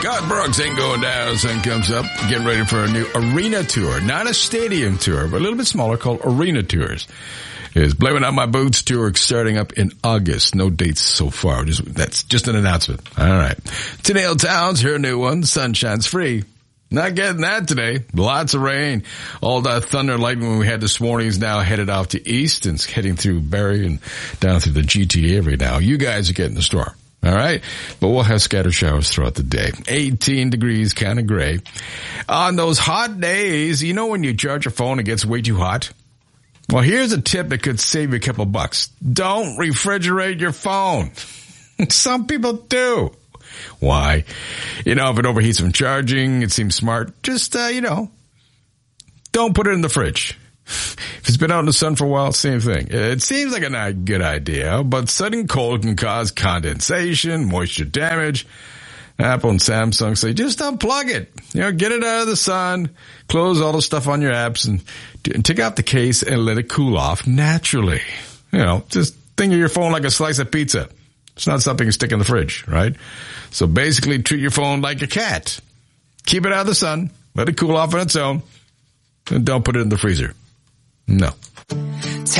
Garth Brooks ain't going down. Sun comes up. Getting ready for a new arena tour. Not a stadium tour, but a little bit smaller, called Arena Tours. Is Blaming on My Boots tour starting up in August. No dates so far. That's just an announcement. All right. Tenille Townes, her new one. Sunshine's Free. Not getting that today. Lots of rain. All that thunder and lightning we had this morning is now headed off to east and heading through Barrie and down through the GTA right now. You guys are getting the storm. All right. But we'll have scattered showers throughout the day. 18 degrees, kind of gray. On those hot days, you know when you charge your phone, it gets way too hot? Well, here's a tip that could save you a couple bucks. Don't refrigerate your phone. Some people do. Why? If it overheats from charging, it seems smart. Just, don't put it in the fridge. If it's been out in the sun for a while, same thing. It seems like a good idea, but sudden cold can cause condensation, moisture damage. Apple and Samsung say just unplug it. Get it out of the sun, close all the stuff on your apps, and take out the case and let it cool off naturally. Just think of your phone like a slice of pizza. It's not something you stick in the fridge, right? So basically treat your phone like a cat. Keep it out of the sun, let it cool off on its own, and don't put it in the freezer. No.